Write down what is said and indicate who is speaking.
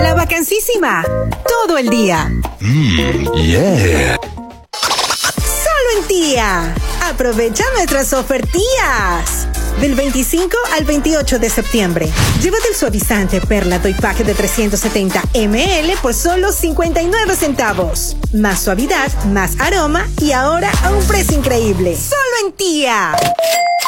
Speaker 1: La vacancísima. Todo el día.
Speaker 2: Yeah.
Speaker 1: Solo en Tía. Aprovecha nuestras ofertías. Del 25 al 28 de septiembre. Llévate el suavizante Perla Toy Pack de 370 ml por solo 59 centavos. Más suavidad, más aroma y ahora a un precio increíble. Solo en Tía.